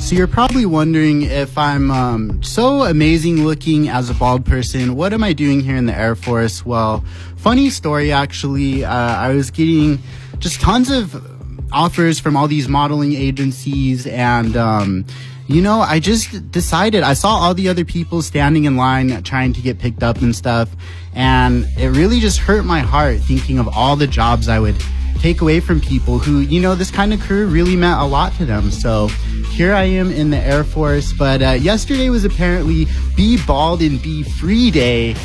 So you're probably wondering if I'm so amazing looking as a bald person, what am I doing here in the Air Force? Well, funny story actually. I was getting just tons of offers from all these modeling agencies, and I just decided, I saw all the other people standing in line trying to get picked up and stuff, and it really just hurt my heart thinking of all the jobs I would take away from people who, this kind of career really meant a lot to them. So here I am in the Air Force, but yesterday was apparently Be Bald and Be Free Day.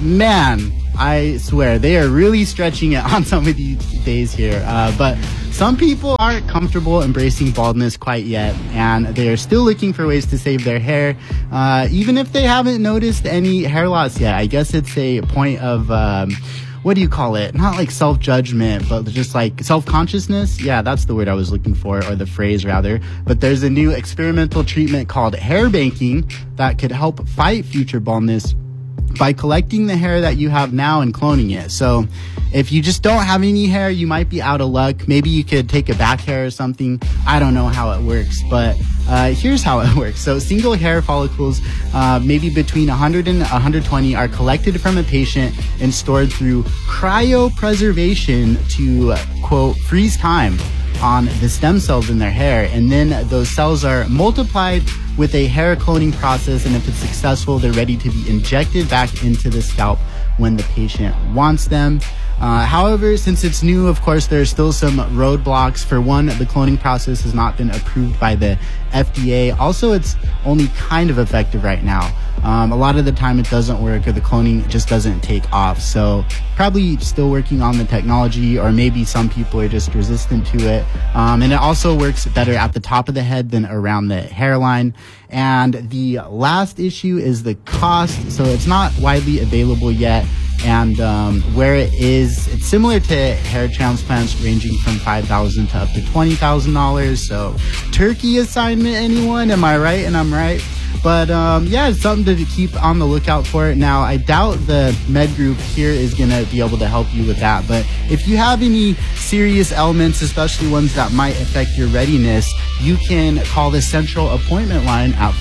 Man, I swear they are really stretching it on some of these days here, but some people aren't comfortable embracing baldness quite yet, and they are still looking for ways to save their hair, even if they haven't noticed any hair loss yet. I guess it's a point of what do you call it? Not like self-judgment, but just like self-consciousness. Yeah, that's the word I was looking for, or the phrase rather. But there's a new experimental treatment called hair banking that could help fight future baldness by collecting the hair that you have now and cloning it. So if you just don't have any hair, you might be out of luck. Maybe you could take a back hair or something. I don't know how it works, but here's how it works. So single hair follicles, maybe between 100 and 120, are collected from a patient and stored through cryopreservation to, quote, freeze time on the stem cells in their hair. And then those cells are multiplied with a hair cloning process, and if it's successful, they're ready to be injected back into the scalp when the patient wants them. However, since it's new, of course, there are still some roadblocks. For one, the cloning process has not been approved by the FDA. Also, it's only kind of effective right now. A lot of the time it doesn't work, or the cloning just doesn't take off. So probably still working on the technology, or maybe some people are just resistant to it. And it also works better at the top of the head than around the hairline. And the last issue is the cost. So it's not widely available yet. And where it is, it's similar to hair transplants, ranging from $5,000 to up to $20,000. So turkey assignment, anyone? Am I right? And I'm right. But yeah, it's something to keep on the lookout for. Now, I doubt the med group here is going to be able to help you with that. But if you have any serious ailments, especially ones that might affect your readiness, you can call the Central Appointment Line at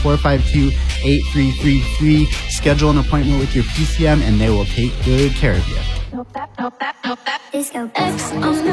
452-8333. Schedule an appointment with your PCM, and they will take good care of you.